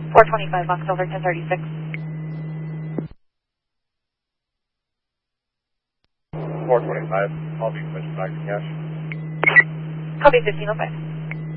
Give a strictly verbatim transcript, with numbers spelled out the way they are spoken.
four twenty-five, Box Silver, ten thirty-six. four twenty-five, I'll be switching back to cash. Copy fifteen oh five.